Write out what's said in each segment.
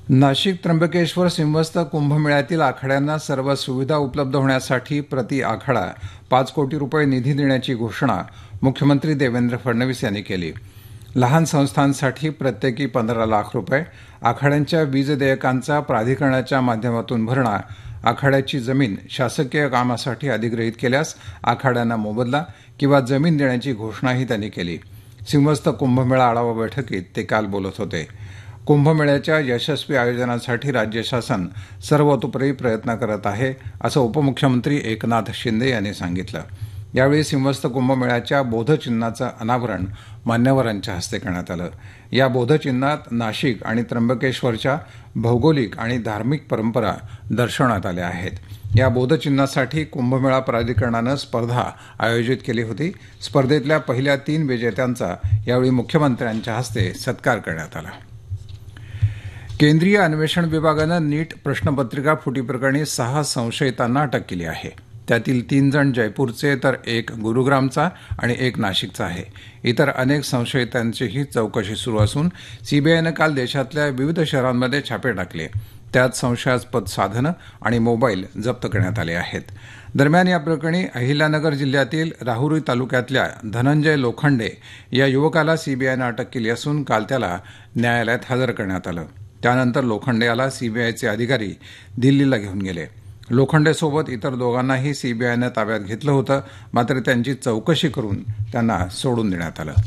नाशिक त्र्यंबकेश्वर सिंहस्थ कुंभमेळ्यातील आखाड्यांना सर्व सुविधा उपलब्ध होण्यासाठी प्रति आखाडा 5 कोटी रुपये निधी देण्याची घोषणा मुख्यमंत्री देवेंद्र फडणवीस यांनी केली. लहान संस्थांसाठी प्रत्येकी 15 लाख रुपये, आखाड्यांच्या वीज देयकांचा प्राधिकरणाच्या माध्यमातून भरणा, आखाड्याची जमीन शासकीय कामासाठी अधिग्रहित केल्यास आखाड्यांना मोबदला किंवा जमीन देण्याची घोषणाही त्यांनी केली. सिंहस्थ कुंभमेळा आढावा बैठकीत ते काल बोलत होते. कुंभमेळ्याच्या यशस्वी आयोजनासाठी राज्य शासन सर्वतोपरी प्रयत्न करत आहे असं उपमुख्यमंत्री एकनाथ शिंदे यांनी सांगितलं. यावेळी सिंहस्थ कुंभमेळ्याच्या बोधचिन्हाचं अनावरण मान्यवरांच्या हस्ते करण्यात आलं. या बोधचिन्हात नाशिक आणि त्र्यंबकेश्वरच्या भौगोलिक आणि धार्मिक परंपरा दर्शवण्यात आल्या आहेत. या बोधचिन्हासाठी कुंभमेळा प्राधिकरणानं स्पर्धा आयोजित केली होती. स्पर्धेतल्या पहिल्या 3 विजेत्यांचा यावेळी मुख्यमंत्र्यांच्या हस्ते सत्कार करण्यात आला. केंद्रीय अन्वेषण विभागानं नीट प्रश्नपत्रिका फुटीप्रकरणी 6 संशयितांना अटक केली आहे. त्यातील 3 जण जयपूरचे तर 1 गुरुग्रामचा आणि 1 नाशिकचा आहे. इतर अनेक संशयितांचीही चौकशी सुरू असून सीबीआयनं काल देशातल्या विविध शहरांमध्ये छापे टाकले. त्यात संशयास्पद साधनं आणि मोबाईल जप्त करण्यात आले आहेत. दरम्यान या प्रकरणी अहिल्यानगर जिल्ह्यातील राहुरी तालुक्यातल्या धनंजय लोखंडे या युवकाला सीबीआयनं अटक केली असून काल त्याला न्यायालयात हजर करण्यात आलं. त्यानंतर लोखंडे याला सीबीआयचे अधिकारी दिल्लीला घेऊन गेले. लोखंडेसोबत इतर दोघांनाही सीबीआयनं ताब्यात घेतलं होतं, मात्र त्यांची चौकशी करून त्यांना सोडून देण्यात आलं.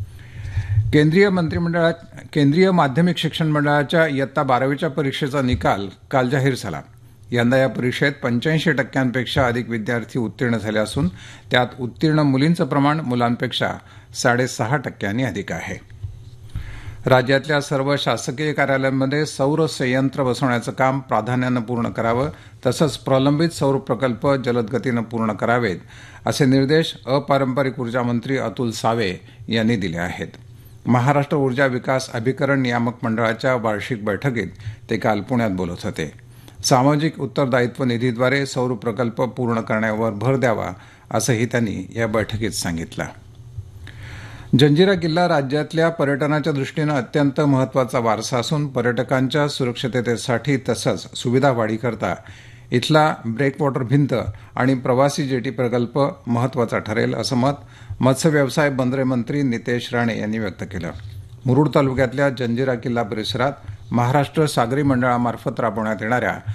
केंद्रीय माध्यमिक शिक्षण मंडळाच्या इयत्ता 12वीच्या परीक्षेचा निकाल काल जाहीर झाला. यंदा या परीक्षेत 85% अधिक विद्यार्थी उत्तीर्ण झाले असून त्यात उत्तीर्ण मुलींचं प्रमाण मुलांपेक्षा 6.5% अधिक आहे. राज्यातल्या सर्व शासकीय कार्यालयांमध्ये सौर संयंत्र बसवण्याचं काम प्राधान्यानं पूर्ण करावं, तसंच प्रलंबित सौर प्रकल्प जलद गतीनं पूर्ण करावेत असे निर्देश अपारंपरिक ऊर्जा मंत्री अतुल सावे यांनी दिले आहेत. महाराष्ट्र ऊर्जा विकास अभिकरण नियामक मंडळाच्या वार्षिक बैठकीत ते काल पुण्यात बोलत होते. सामाजिक उत्तरदायित्व निधीद्वारे सौर प्रकल्प पूर्ण करण्यावर भर द्यावा असंही त्यांनी या बैठकीत सांगितलं. जंजिरा किल्ला राज्यातल्या पर्यटनाच्या दृष्टीनं अत्यंत महत्वाचा वारसा असून पर्यटकांच्या सुरक्षिततेसाठी तसंच सुविधा वाढीकरता इथला ब्रेकवॉटर भिंत आणि प्रवासी जेटी प्रकल्प महत्वाचा ठरेल असं मत मत्स्य व्यवसाय बंदरे मंत्री नितेश राणे यांनी व्यक्त केलं. मुरुड तालुक्यातल्या जंजिरा किल्ला परिसरात महाराष्ट्र सागरी मंडळामार्फत राबवण्यात येणाऱ्या